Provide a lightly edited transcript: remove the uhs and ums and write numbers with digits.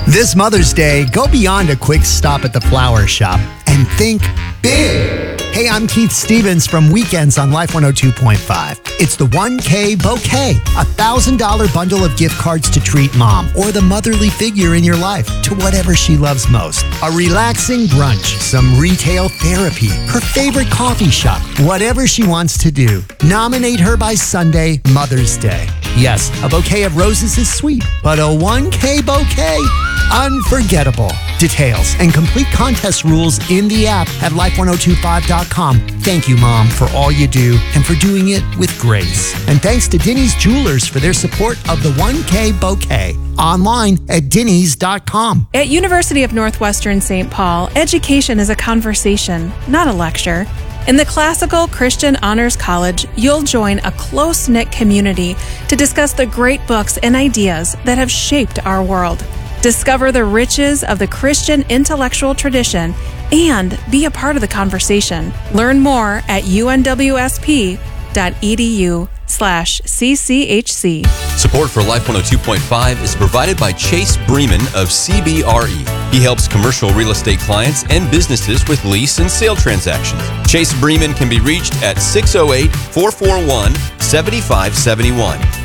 This Mother's Day, go beyond a quick stop at the flower shop and think big. Hey, I'm Keith Stevens from Weekends on Life 102.5. It's the 1K Bouquet, a $1,000 bundle of gift cards to treat mom or the motherly figure in your life to whatever she loves most. A relaxing brunch, some retail therapy, her favorite coffee shop, whatever she wants to do. Nominate her by Sunday, Mother's Day. Yes, a bouquet of roses is sweet, but a 1K bouquet? Unforgettable. Details and complete contest rules in the app at life1025.com. Thank you, Mom, for all you do and for doing it with grace. And thanks to Denny's Jewelers for their support of the 1K Bouquet. Online at Denny's.com. At University of Northwestern St. Paul, education is a conversation, not a lecture. In the Classical Christian Honors College, you'll join a close-knit community to discuss the great books and ideas that have shaped our world. Discover the riches of the Christian intellectual tradition and be a part of the conversation. Learn more at unwsp.edu/CCHC. Support for Life 102.5 is provided by Chase Bremen of CBRE. He helps commercial real estate clients and businesses with lease and sale transactions. Chase Bremen can be reached at 608-441-7571.